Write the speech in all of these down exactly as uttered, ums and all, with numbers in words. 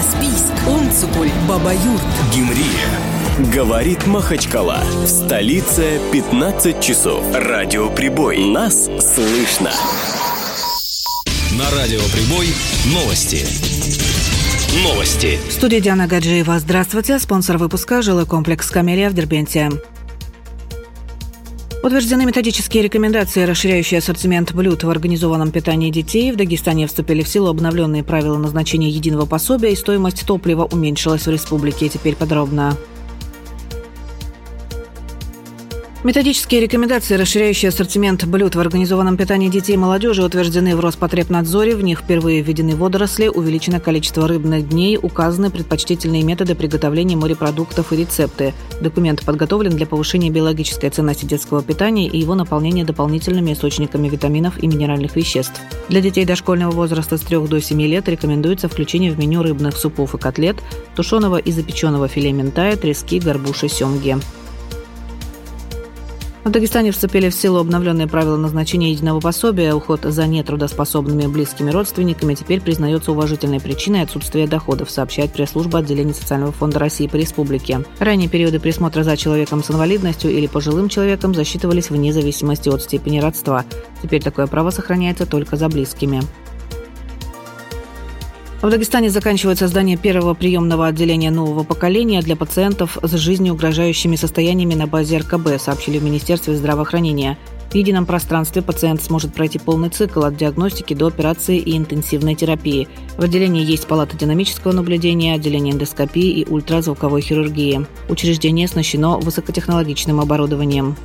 Каспийск, Онцополь, Баба-Юрт, Гюмри. Говорит Махачкала. В столице пятнадцать часов. Радио Прибой. Нас слышно. На Радио Прибой новости. Новости. В студии Диана Гаджиева. Здравствуйте. Спонсор выпуска – жилой комплекс «Камелия» в Дербенте. Утверждены методические рекомендации, расширяющие ассортимент блюд в организованном питании детей. В Дагестане вступили в силу обновленные правила назначения единого пособия, и стоимость топлива уменьшилась в республике. Теперь подробно. Методические рекомендации, расширяющие ассортимент блюд в организованном питании детей и молодежи, утверждены в Роспотребнадзоре. В них впервые введены водоросли, увеличено количество рыбных дней, указаны предпочтительные методы приготовления морепродуктов и рецепты. Документ подготовлен для повышения биологической ценности детского питания и его наполнения дополнительными источниками витаминов и минеральных веществ. Для детей дошкольного возраста с трёх до семи лет рекомендуется включение в меню рыбных супов и котлет, тушеного и запеченного филе минтая, трески, горбуши, семги. В Дагестане вступили в силу обновленные правила назначения единого пособия. Уход за нетрудоспособными близкими родственниками теперь признается уважительной причиной отсутствия доходов, сообщает пресс-служба отделения Социального фонда России по республике. Ранее периоды присмотра за человеком с инвалидностью или пожилым человеком засчитывались вне зависимости от степени родства. Теперь такое право сохраняется только за близкими. В Дагестане заканчивает создание первого приемного отделения нового поколения для пациентов с жизнью угрожающими состояниями на базе эр ка бэ, сообщили в Министерстве здравоохранения. В едином пространстве пациент сможет пройти полный цикл от диагностики до операции и интенсивной терапии. В отделении есть палата динамического наблюдения, отделение эндоскопии и ультразвуковой хирургии. Учреждение оснащено высокотехнологичным оборудованием.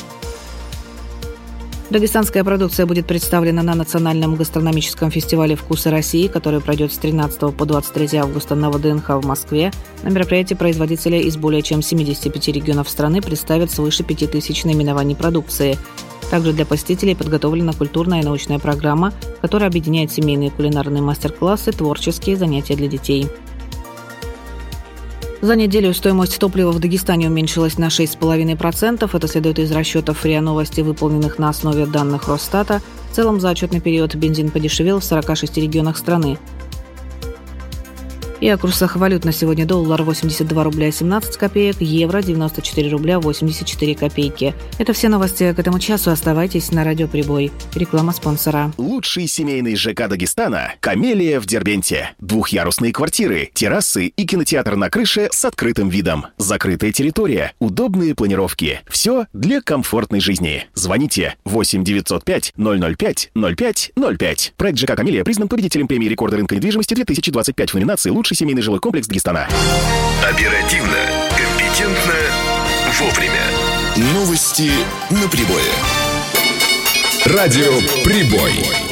Дагестанская продукция будет представлена на национальном гастрономическом фестивале «Вкусы России», который пройдет с тринадцатого по двадцать третье августа на вэ дэ эн ха в Москве. На мероприятии производители из более чем семидесяти пяти регионов страны представят свыше пяти тысяч наименований продукции. Также для посетителей подготовлена культурная и научная программа, которая объединяет семейные кулинарные мастер-классы, творческие занятия для детей. За неделю стоимость топлива в Дагестане уменьшилась на шесть целых пять десятых процента. Это следует из расчетов РИА Новости, выполненных на основе данных Росстата. В целом за отчетный период бензин подешевел в сорока шести регионах страны. И о курсах валют на сегодня: доллар восемьдесят два рубля семнадцать копеек, евро девяносто четыре рубля восемьдесят четыре копейки. Это все новости к этому часу. Оставайтесь на Радио Прибой. Реклама спонсора. Лучший семейный ЖК Дагестана – «Камелия» в Дербенте. Двухъярусные квартиры, террасы и кинотеатр на крыше с открытым видом. Закрытая территория, удобные планировки. Все для комфортной жизни. Звоните восемь девятьсот пять ноль ноль пять ноль пять ноль пять. Проект ЖК «Камелия» признан победителем премии рекорда рынка недвижимости две тысячи двадцать пять в номинации «Лучший семейный жилой комплекс Дагестана». Оперативно, компетентно, вовремя. Новости на Прибое. Радио Прибой.